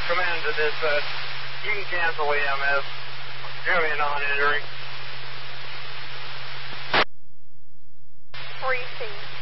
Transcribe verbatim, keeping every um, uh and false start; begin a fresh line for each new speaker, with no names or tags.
command to dispatch. You can cancel E M S. Give me a non-injury.
Three C.